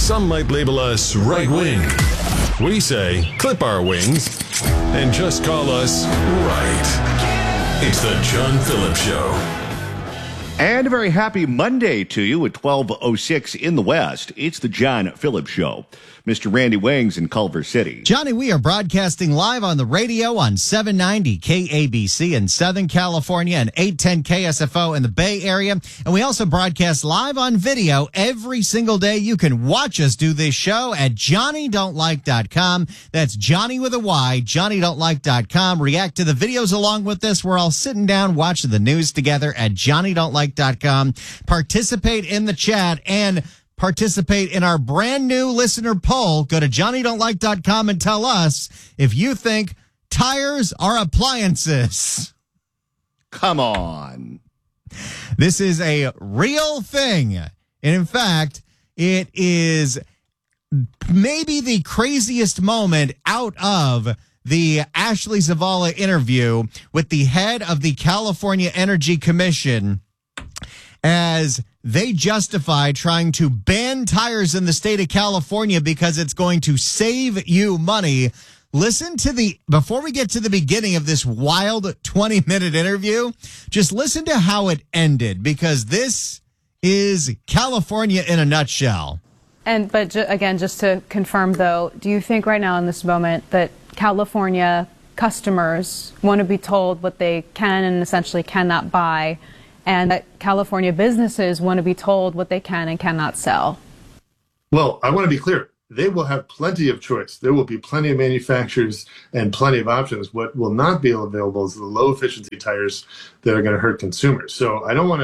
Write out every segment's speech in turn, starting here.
Some might label us right-wing. We say, clip our wings and just call us right. It's the John Phillips Show. And a very happy Monday to you at 12:06 in the West. It's the John Phillips Show. Mr. Randy Wings in Culver City. Johnny, we are broadcasting live on the radio on 790 KABC in Southern California and 810 KSFO in the Bay Area. And we also broadcast live on video every single day. You can watch us do this show at JohnnyDon'tLike.com. That's Johnny with a Y, JohnnyDon'tLike.com. React to the videos along with this. We're all sitting down watching the news together at JohnnyDon'tLike.com. Participate in the chat and participate in our brand new listener poll. Go to JohnnyDon'tLike.com and tell us if you think tires are appliances. Come on. This is a real thing. And in fact, it is maybe the craziest moment out of the Ashley Zavala interview with the head of the California Energy Commission, as they justify trying to ban tires in the state of California because it's going to save you money. Listen to before we get to the beginning of this wild 20-minute interview, just listen to how it ended, because this is California in a nutshell. But again, just to confirm though, do you think right now in this moment that California customers want to be told what they can and essentially cannot buy, and that California businesses want to be told what they can and cannot sell? Well, I want to be clear. They will have plenty of choice. There will be plenty of manufacturers and plenty of options. What will not be available is the low-efficiency tires that are going to hurt consumers. So I don't want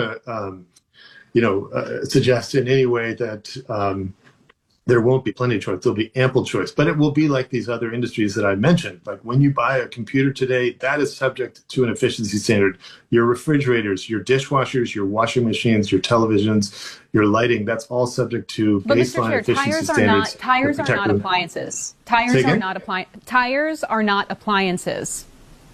to, suggest in any way that there won't be plenty of choice. There'll be ample choice, but it will be like these other industries that I mentioned. Like when you buy a computer today, that is subject to an efficiency standard. Your refrigerators, your dishwashers, your washing machines, your televisions, your lighting, that's all subject to baseline efficiency standards. Tires are not appliances. Tires are not appliances.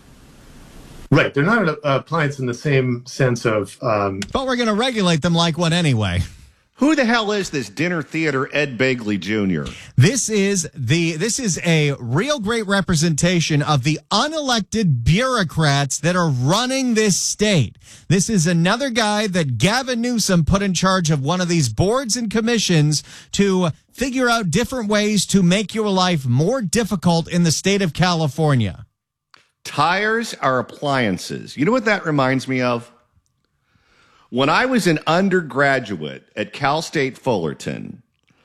Right. They're not an appliance in the same sense of... But we're going to regulate them like what anyway? Who the hell is this dinner theater Ed Begley Jr.? This is a real great representation of the unelected bureaucrats that are running this state. This is another guy that Gavin Newsom put in charge of one of these boards and commissions to figure out different ways to make your life more difficult in the state of California. Tires are appliances. You know what that reminds me of? When I was an undergraduate at Cal State Fullerton,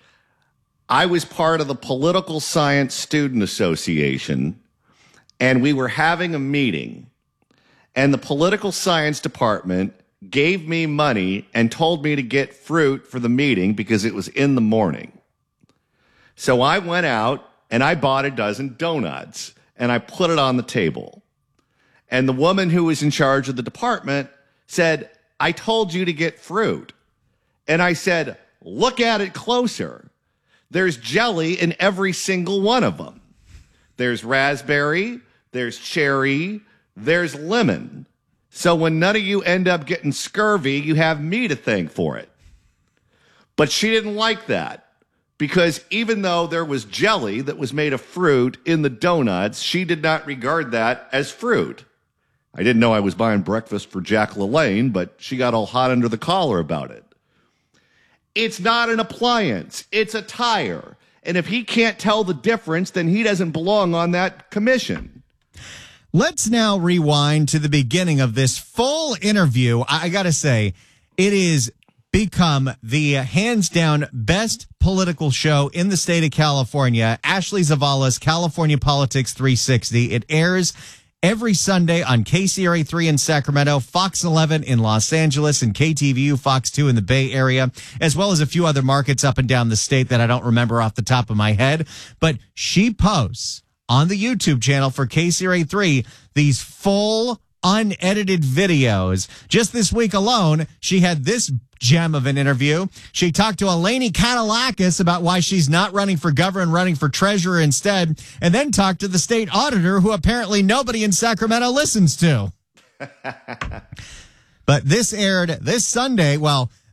I was part of the Political Science Student Association, and we were having a meeting, and the political science department gave me money and told me to get fruit for the meeting because it was in the morning. So I went out and I bought a dozen donuts and I put it on the table. And the woman who was in charge of the department said, "I told you to get fruit." And I said, "Look at it closer. There's jelly in every single one of them. There's raspberry, there's cherry, there's lemon. So when none of you end up getting scurvy, you have me to thank for it." But she didn't like that, because even though there was jelly that was made of fruit in the donuts, she did not regard that as fruit. I didn't know I was buying breakfast for Jack LaLanne, but she got all hot under the collar about it. It's not an appliance. It's a tire. And if he can't tell the difference, then he doesn't belong on that commission. Let's now rewind to the beginning of this full interview. I got to say, it is become the hands down best political show in the state of California. Ashley Zavala's California Politics 360. It airs every Sunday on KCRA3 in Sacramento, Fox 11 in Los Angeles, and KTVU Fox 2 in the Bay Area, as well as a few other markets up and down the state that I don't remember off the top of my head. But she posts on the YouTube channel for KCRA3 these full unedited videos. Just this week alone, she had this gem of an interview. She talked to Eleni Katalakis about why she's not running for governor and running for treasurer instead, and then talked to the state auditor, who apparently nobody in Sacramento listens to. But this aired this Sunday. Well,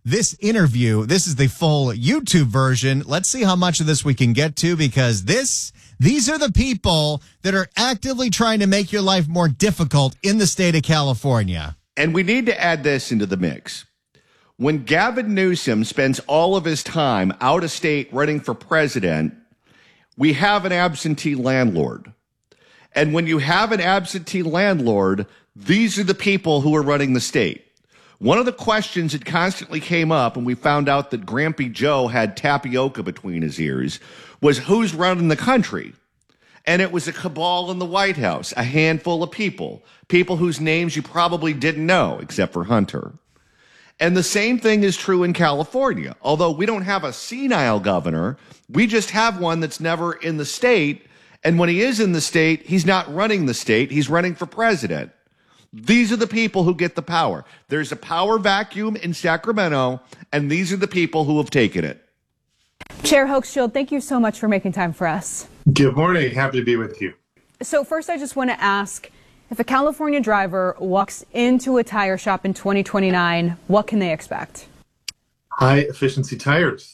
this interview, this is the full YouTube version. Let's see how much of this we can get to, because these are the people that are actively trying to make your life more difficult in the state of California. And we need to add this into the mix. When Gavin Newsom spends all of his time out of state running for president, we have an absentee landlord. And when you have an absentee landlord, these are the people who are running the state. One of the questions that constantly came up when we found out that Grampy Joe had tapioca between his ears was who's running the country. And it was a cabal in the White House, a handful of people whose names you probably didn't know, except for Hunter. And the same thing is true in California. Although we don't have a senile governor, we just have one that's never in the state. And when he is in the state, he's not running the state. He's running for president. These are the people who get the power. There's a power vacuum in Sacramento, and these are the people who have taken it. Chair Hochschild, thank you so much for making time for us. Good morning. Happy to be with you. So first, I just want to ask, if a California driver walks into a tire shop in 2029, what can they expect? High efficiency tires.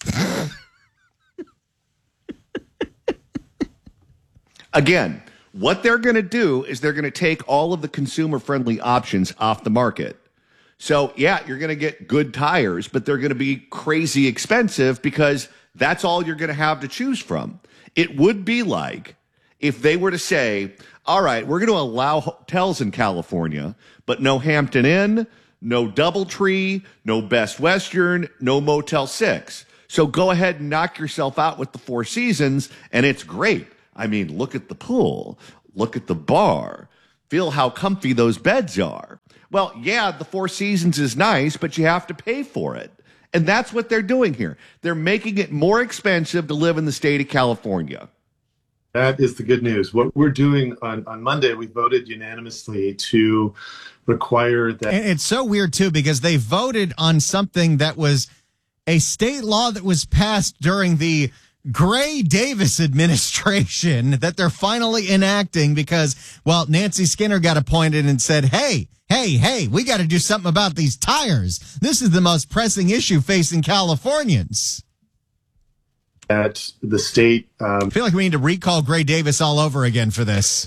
Again, what they're going to do is they're going to take all of the consumer-friendly options off the market. So, yeah, you're going to get good tires, but they're going to be crazy expensive because that's all you're going to have to choose from. It would be like if they were to say, all right, we're going to allow hotels in California, but no Hampton Inn, no DoubleTree, no Best Western, no Motel 6. So go ahead and knock yourself out with the Four Seasons, and it's great. I mean, look at the pool, look at the bar, feel how comfy those beds are. Well, yeah, the Four Seasons is nice, but you have to pay for it. And that's what they're doing here. They're making it more expensive to live in the state of California. That is the good news. What we're doing on Monday, we voted unanimously to require that. And it's so weird, too, because they voted on something that was a state law that was passed during the Gray Davis administration that they're finally enacting because, well, Nancy Skinner got appointed and said, hey, we got to do something about these tires. This is the most pressing issue facing Californians. At the state. I feel like we need to recall Gray Davis all over again for this.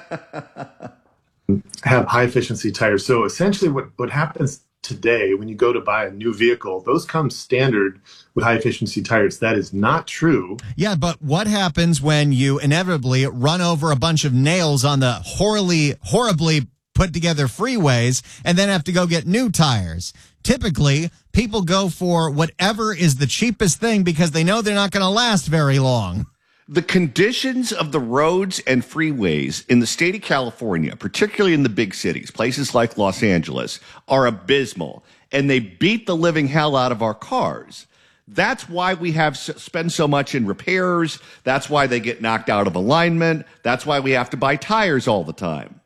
Have high efficiency tires. So essentially what happens today when you go to buy a new vehicle, those come standard with high efficiency tires. That is not true. Yeah, but what happens when you inevitably run over a bunch of nails on the horribly put together freeways and then have to go get new tires? Typically, people go for whatever is the cheapest thing because they know they're not going to last very long. The conditions of the roads and freeways in the state of California, particularly in the big cities, places like Los Angeles, are abysmal, and they beat the living hell out of our cars. That's why we have spend so much in repairs. That's why they get knocked out of alignment. That's why we have to buy tires all the time.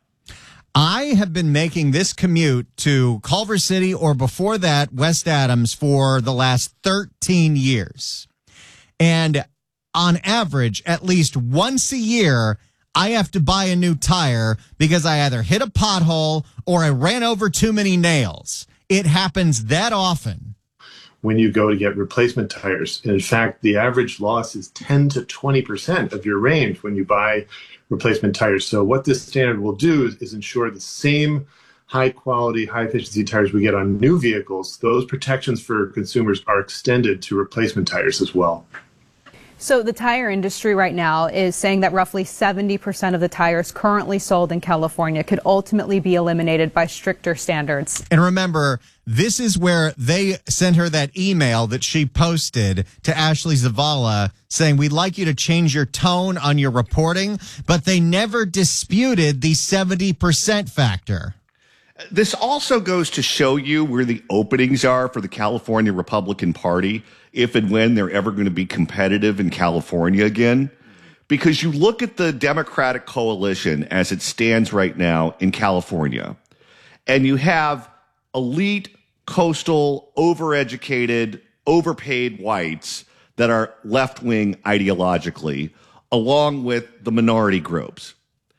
I have been making this commute to Culver City or before that, West Adams, for the last 13 years. And on average, at least once a year, I have to buy a new tire because I either hit a pothole or I ran over too many nails. It happens that often. When you go to get replacement tires. And in fact, the average loss is 10 to 20% of your range when you buy replacement tires. So what this standard will do is ensure the same high quality, high efficiency tires we get on new vehicles, those protections for consumers are extended to replacement tires as well. So the tire industry right now is saying that roughly 70% of the tires currently sold in California could ultimately be eliminated by stricter standards. And remember, this is where they sent her that email that she posted to Ashley Zavala saying, we'd like you to change your tone on your reporting, but they never disputed the 70% factor. This also goes to show you where the openings are for the California Republican Party, if and when they're ever going to be competitive in California again. Because you look at the Democratic coalition as it stands right now in California, and you have elite, coastal, overeducated, overpaid whites that are left-wing ideologically, along with the minority groups.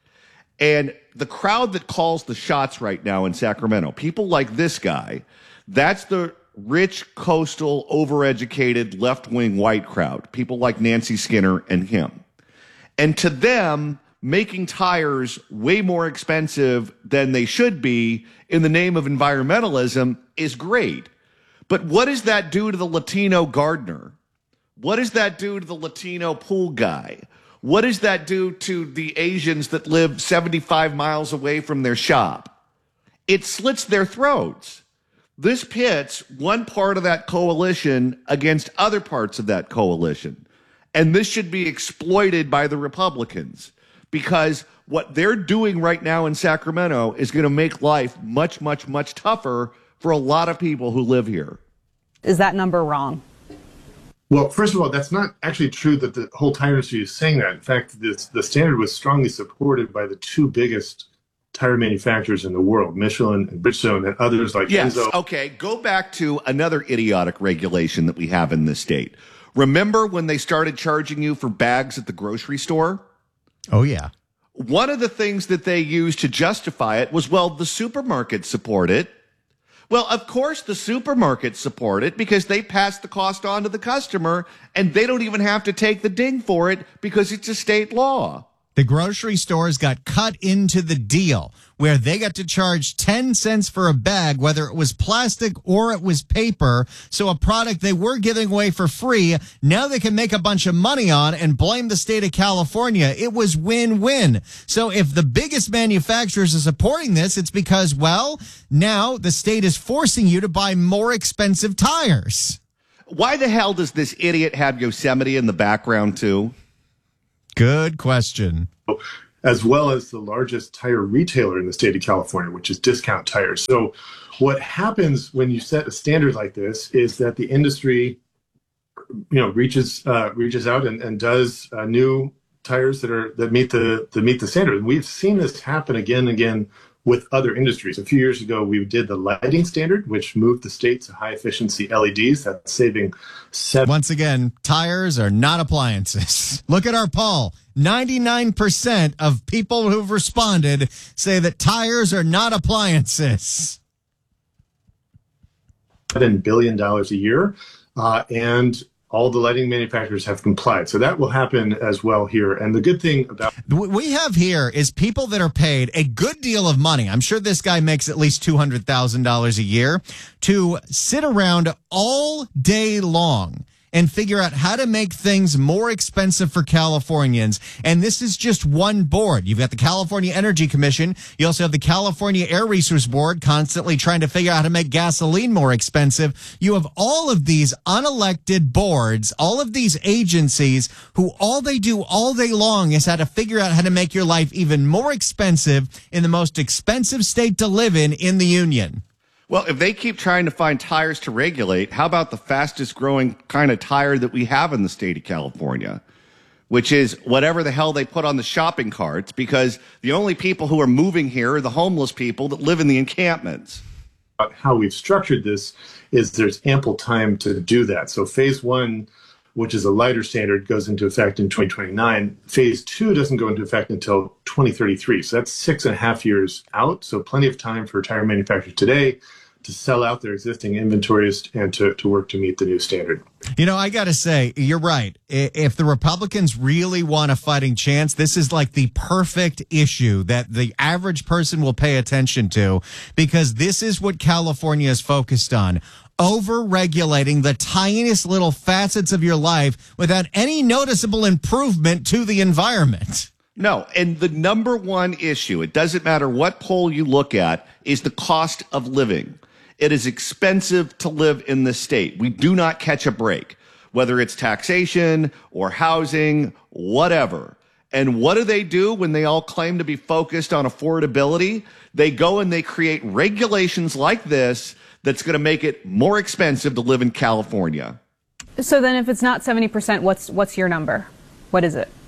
And the crowd that calls the shots right now in Sacramento, people like this guy, that's the rich, coastal, overeducated, left-wing white crowd, people like Nancy Skinner and him. And to them, making tires way more expensive than they should be in the name of environmentalism is great. But what does that do to the Latino gardener? What does that do to the Latino pool guy? What does that do to the Asians that live 75 miles away from their shop? It slits their throats. This pits one part of that coalition against other parts of that coalition. And this should be exploited by the Republicans, because what they're doing right now in Sacramento is going to make life much, much, much tougher for a lot of people who live here. Is that number wrong? Well, first of all, that's not actually true that the whole tire industry is saying that. In fact, the standard was strongly supported by the two biggest tire manufacturers in the world, Michelin and Bridgestone, and others like Enzo. Okay, go back to another idiotic regulation that we have in this state. Remember when they started charging you for bags at the grocery store? Oh, yeah. One of the things that they used to justify it was, well, the supermarkets support it. Well, of course the supermarkets support it because they pass the cost on to the customer, and they don't even have to take the ding for it because it's a state law. The grocery stores got cut into the deal where they got to charge 10 cents for a bag, whether it was plastic or it was paper. So a product they were giving away for free, now they can make a bunch of money on and blame the state of California. It was win-win. So if the biggest manufacturers are supporting this, it's because, well, now the state is forcing you to buy more expensive tires. Why the hell does this idiot have Yosemite in the background too? Good question. As well as the largest tire retailer in the state of California, which is Discount Tires. So what happens when you set a standard like this is that the industry, reaches out and does new tires that meet the standard. And we've seen this happen again and again with other industries. A few years ago, we did the lighting standard, which moved the state to high efficiency LEDs. That's saving Once again, tires are not appliances. Look at our poll. 99% of people who've responded say that tires are not appliances. $7 billion a year, and all the lighting manufacturers have complied. So that will happen as well here. And the good thing about What we have here is people that are paid a good deal of money. I'm sure this guy makes at least $200,000 a year to sit around all day long and figure out how to make things more expensive for Californians. And this is just one board. You've got the California Energy Commission. You also have the California Air Resource Board constantly trying to figure out how to make gasoline more expensive. You have all of these unelected boards, all of these agencies who all they do all day long is how to figure out how to make your life even more expensive in the most expensive state to live in the union. Well, if they keep trying to find tires to regulate, how about the fastest growing kind of tire that we have in the state of California, which is whatever the hell they put on the shopping carts, because the only people who are moving here are the homeless people that live in the encampments. how we've structured this is there's ample time to do that. So phase one, which is a lighter standard, goes into effect in 2029. Phase two doesn't go into effect until 2033. So that's 6.5 years out. So plenty of time for tire manufacturers today to sell out their existing inventories and to work to meet the new standard. You know, I got to say, you're right. If the Republicans really want a fighting chance, this is like the perfect issue that the average person will pay attention to, because this is what California is focused on. Over-regulating the tiniest little facets of your life without any noticeable improvement to the environment. No, and the number one issue, it doesn't matter what poll you look at, is the cost of living. It is expensive to live in this state. We do not catch a break, whether it's taxation or housing, whatever. And what do when they all claim to be focused on affordability? They go and they create regulations like this that's going to make it more expensive to live in California. So then if it's not 70%, what's your number? What is it?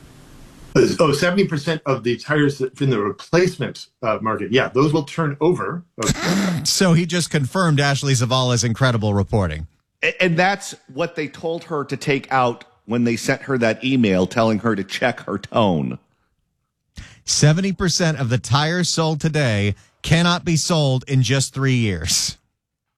70% of the tires in the replacement market, yeah, those will turn over. So he just confirmed Ashley Zavala's incredible reporting. And that's what they told her to take out when they sent her that email telling her to check her tone. 70% of the tires sold today cannot be sold in just 3 years.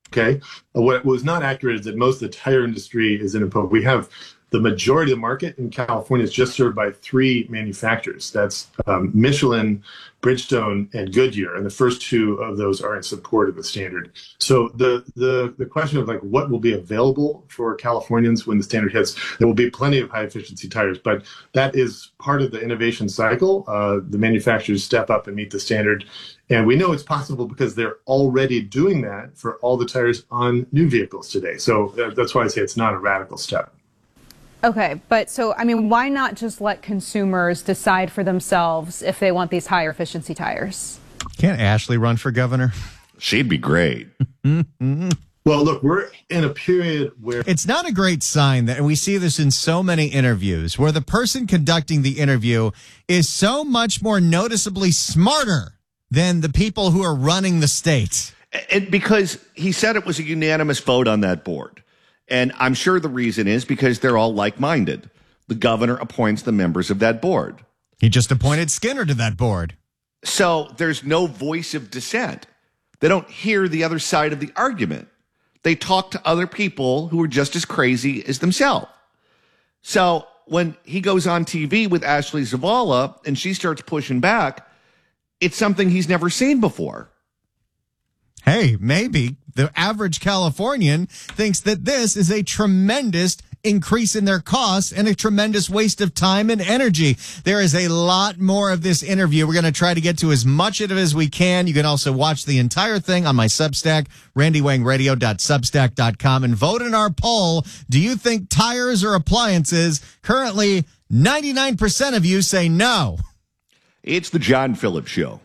Okay. What was not accurate is that most of the tire industry is in a pump. We have the majority of the market in California is just served by 3 manufacturers. That's Michelin, Bridgestone, and Goodyear. And the first 2 of those are in support of the standard. So the question of like what will be available for Californians when the standard hits, there will be plenty of high efficiency tires, but that is part of the innovation cycle. The manufacturers step up and meet the standard. And we know it's possible because they're already doing that for all the tires on new vehicles today. So that's why I say it's not a radical step. Okay, but so, I mean, why not just let consumers decide for themselves if they want these higher efficiency tires? Can't Ashley run for governor? She'd be great. Well, look, we're in a period where It's not a great sign that, and we see this in so many interviews, where the person conducting the interview is so much more noticeably smarter than the people who are running the state. Because he said it was a unanimous vote on that board. And I'm sure the reason is because they're all like-minded. The governor appoints the members of that board. He just appointed Skinner to that board. So there's no voice of dissent. They don't hear the other side of the argument. They talk to other people who are just as crazy as themselves. So when he goes on TV with Ashley Zavala and she starts pushing back, it's something he's never seen before. Hey, maybe the average Californian thinks that this is a tremendous increase in their costs and a tremendous waste of time and energy. There is a lot more of this interview. We're going to try to get to as much of it as we can. You can also watch the entire thing on my Substack, randywangradio.substack.com, and vote in our poll. Do you think tires or appliances? Currently, 99% of you say no. It's the John Phillips Show.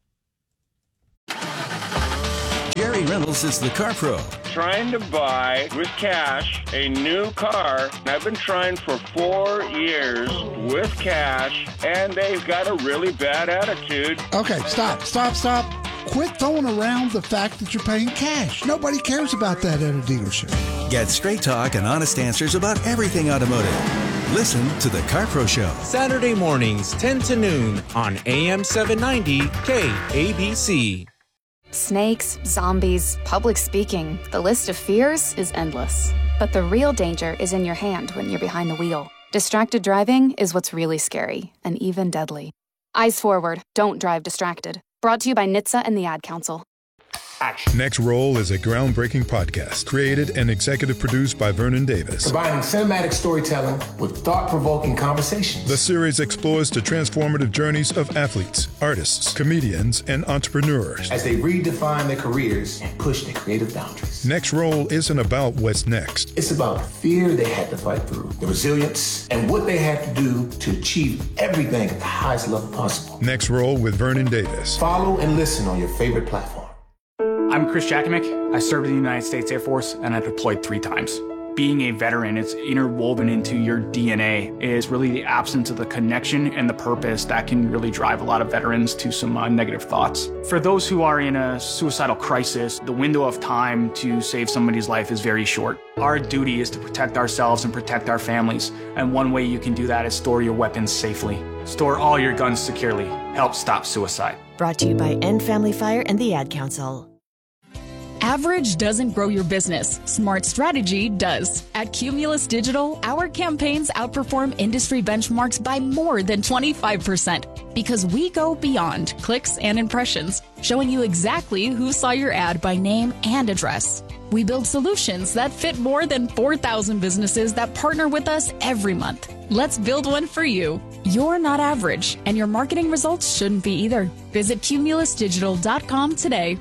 Jerry Reynolds is the car pro. Trying to buy with cash a new car. I've been trying for 4 years with cash, and they've got a really bad attitude. Okay, stop. Quit throwing around the fact that you're paying cash. Nobody cares about that at a dealership. Get straight talk and honest answers about everything automotive. Listen to the Car Pro Show. Saturday mornings, 10 to noon on AM 790 KABC. Snakes, zombies, public speaking. The list of fears is endless. But the real danger is in your hand when you're behind the wheel. Distracted driving is what's really scary and even deadly. Eyes forward. Don't drive distracted. Brought to you by NHTSA and the Ad Council. Next Roll is a groundbreaking podcast created and executive produced by Vernon Davis. Combining cinematic storytelling with thought-provoking conversations. The series explores the transformative journeys of athletes, artists, comedians, and entrepreneurs as they redefine their careers and push their creative boundaries. Next Roll isn't about what's next. It's about the fear they had to fight through, the resilience, and what they had to do to achieve everything at the highest level possible. Next Roll with Vernon Davis. Follow and listen on your favorite platform. I'm Chris Jakimick. I served in the United States Air Force and I deployed 3 times. Being a veteran, it's interwoven into your DNA, is really the absence of the connection and the purpose that can really drive a lot of veterans to some negative thoughts. For those who are in a suicidal crisis, the window of time to save somebody's life is very short. Our duty is to protect ourselves and protect our families, and one way you can do that is store your weapons safely. Store all your guns securely. Help stop suicide. Brought to you by End Family Fire and the Ad Council. Average doesn't grow your business. Smart strategy does. At Cumulus Digital, our campaigns outperform industry benchmarks by more than 25% because we go beyond clicks and impressions, showing you exactly who saw your ad by name and address. We build solutions that fit more than 4,000 businesses that partner with us every month. Let's build one for you. You're not average, and your marketing results shouldn't be either. Visit cumulusdigital.com today.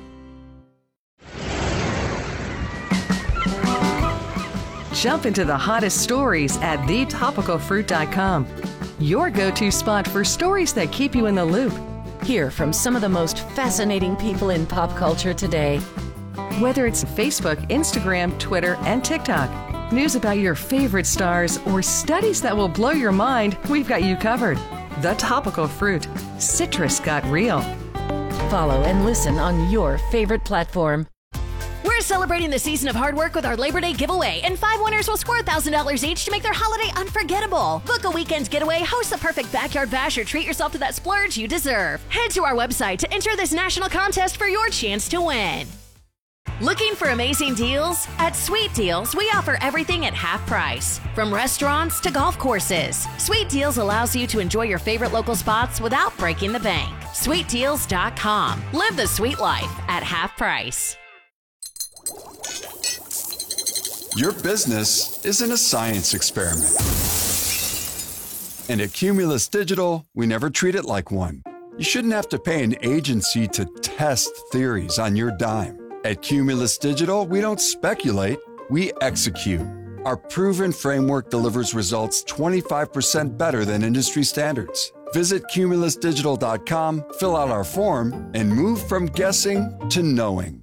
Jump into the hottest stories at thetopicalfruit.com. Your go-to spot for stories that keep you in the loop. Hear from some of the most fascinating people in pop culture today. Whether it's Facebook, Instagram, Twitter, and TikTok, news about your favorite stars, or studies that will blow your mind, we've got you covered. The Topical Fruit. Citrus got real. Follow and listen on your favorite platform. We're celebrating the season of hard work with our Labor Day giveaway, and 5 winners will score $1,000 each to make their holiday unforgettable. Book a weekend's getaway, host the perfect backyard bash, or treat yourself to that splurge you deserve. Head to our website to enter this national contest for your chance to win. Looking for amazing deals? At Sweet Deals, we offer everything at half price. From restaurants to golf courses, Sweet Deals allows you to enjoy your favorite local spots without breaking the bank. SweetDeals.com. Live the sweet life at half price. Your business isn't a science experiment. And at Cumulus Digital, we never treat it like one. You shouldn't have to pay an agency to test theories on your dime. At Cumulus Digital, we don't speculate, we execute. Our proven framework delivers results 25% better than industry standards. Visit cumulusdigital.com, fill out our form, and move from guessing to knowing.